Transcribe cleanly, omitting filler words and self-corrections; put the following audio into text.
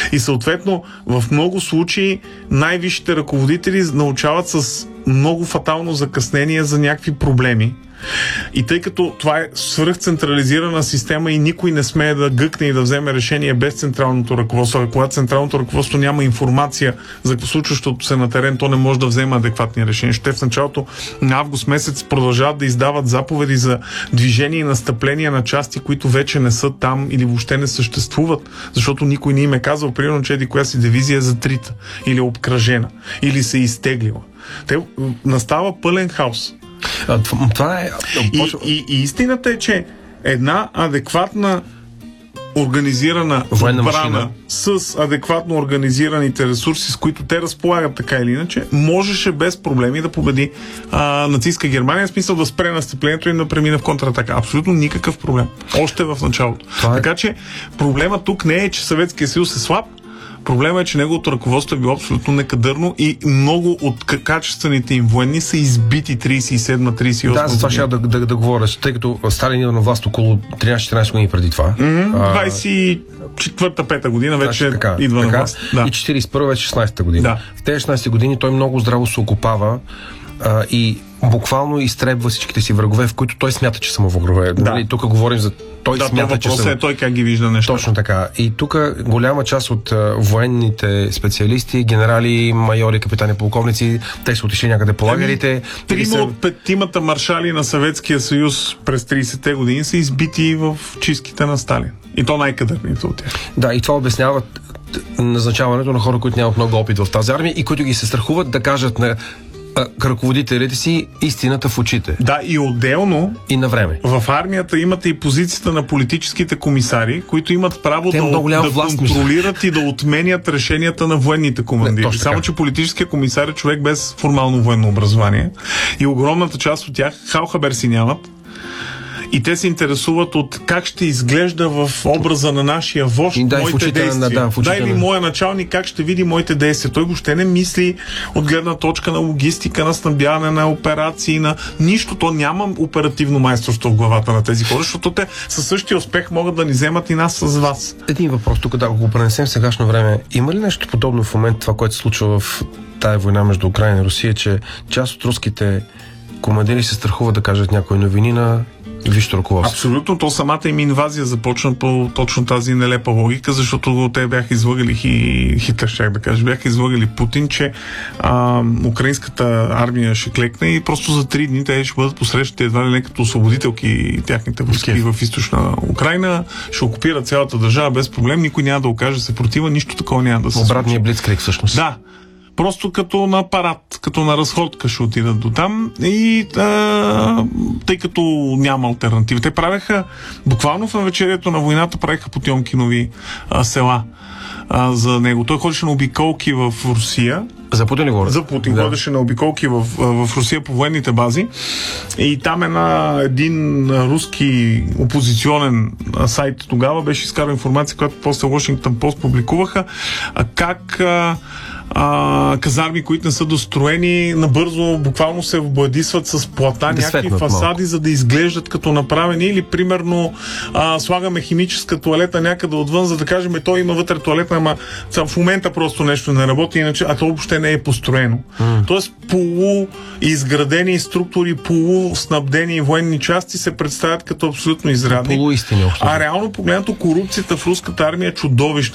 И съответно, в много случаи най-висшите ръководители научават с много фатално закъснение за някакви проблеми. И тъй като това е свръхцентрализирана система и никой не смее да гъкне и да вземе решение без централното ръководство, а когато централното ръководство няма информация за случващото се на терен, то не може да вземе адекватни решения. Ще в началото на август месец продължават да издават заповеди за движение и настъпление на части, които вече не са там или въобще не съществуват, защото никой не им е казал, примерно, че коя си дивизия е затрита или е обкръжена, или се е изтеглила. Настава пълен хаос. Това е... И истината е, че една адекватна организирана отбрана с адекватно организираните ресурси, с които те разполагат така или иначе, можеше без проблеми да победи нацистска Германия, в смисъл да спре настъплението и да премине в контратака. Абсолютно никакъв проблем. Още в началото. Така че проблема тук не е, че Съветския съюз е слаб. Проблемът е, че неговото ръководство е било абсолютно некадърно и много от качествените им военни са избити 37-38 Да, за това ще да говоря, тъй като Сталин идва на власт около 13-14 години преди това. 24-5 година вече идва на власт. Да. И 41 вече 16-та година. Да. В тези 16 години той много здраво се окопава и буквално изтребва всичките си врагове, в които той смята, че са му врагове. Да. Тук говорим за той смята, че са... той как ги вижда неща. Точно така. И тук голяма част от военните специалисти, генерали, майори, капитани, полковници, те са отишли някъде по лагерите. Трима от петимата маршали на Съветския съюз през 30-те години са избити в чистките на Сталин. И то най-кадърните от тях. Да, и това обяснява назначаването на хора, които нямат много опит в тази армия и които ги се страхуват да кажат на ръководителите си истината в очите. Да, и отделно и на време. В армията имате и позицията на политическите комисари, които имат право да контролират и да отменят решенията на военните командири. Само, че политическия комисар е човек без формално военно образование и огромната част от тях халхабер си нямат. И те се интересуват от как ще изглежда в образа на нашия вожд моите действия. Или моя началник как ще види моите действия. Той въобще не мисли от гледна точка на логистика, на снабдяване, на операции, на нищо. То няма оперативно майсторство в главата на тези хора, защото те със същия успех могат да ни вземат и нас с вас. Един въпрос тук, да го пренесем в сегашно време. Има ли нещо подобно в момента това, което се случва в тая война между Украйна и Русия, че част от руските командири се страхуват да кажат някои новини на висшето ръководство? Абсолютно. То самата им инвазия започна по точно тази нелепа логика, защото те бяха излъгали Хитлер, щях да кажа, бяха излъгали Путин, че украинската армия ще клекне и просто за 3 дни те ще бъдат посрещати едва ли не като освободителки тяхните войски в източна Украйна, ще окупират цялата държава без проблем, никой няма да окаже съпротива, нищо такова няма да се случи. Обратният блицкриг всъщност. Да. Просто като на парад, като на разходка ще отидат до там и тъй като няма алтернатива. Те правеха, буквално в навечерието на войната правеха Потьомкинови села за него. Той ходеше на обиколки в Русия. За Путин ли говоря? За Путин. Да. Ходеше на обиколки в Русия по военните бази и там един руски опозиционен сайт тогава беше изкарал информация, която после Washington Post публикуваха, как казарми, които не са достроени, набързо буквално се обладисват с плата, някакви фасади, за да изглеждат като направени, или примерно слагаме химическа тоалета някъде отвън, за да кажем, той има вътре тоалета, ама в момента просто нещо не работи, иначе, а то въобще не е построено. Тоест полуизградени структури, полуснабдени военни части се представят като абсолютно изрядни. Полуистини. А реално погледнато корупцията в руската армия е чудовищна.